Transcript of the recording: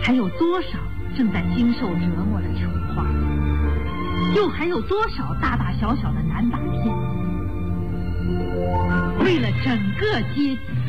还有多少正在经受折磨的楚花？又还有多少大大小小的难打天？为了整个阶级，